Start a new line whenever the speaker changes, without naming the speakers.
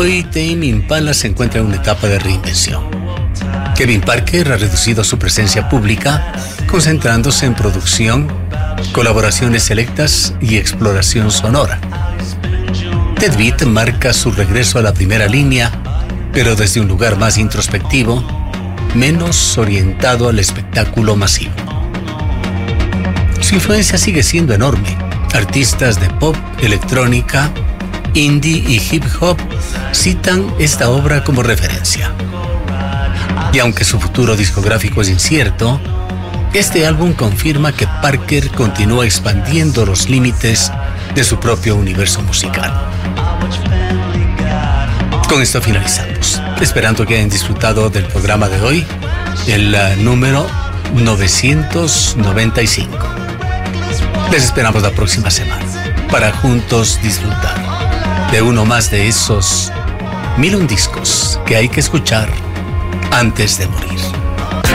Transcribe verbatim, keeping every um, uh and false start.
Hoy Tame Impala se encuentra en una etapa de reinvención. Kevin Parker ha reducido su presencia pública, concentrándose en producción, colaboraciones selectas y exploración sonora. Dead Beat marca su regreso a la primera línea, pero desde un lugar más introspectivo, menos orientado al espectáculo masivo. Su influencia sigue siendo enorme. Artistas de pop, electrónica, indie y hip hop citan esta obra como referencia. Y aunque su futuro discográfico es incierto, este álbum confirma que Parker continúa expandiendo los límites de su propio universo musical. Con esto finalizamos, esperando que hayan disfrutado del programa de hoy, el uh, número novecientos noventa y cinco. Les esperamos la próxima semana para juntos disfrutar de uno más de esos mil un discos que hay que escuchar antes de morir.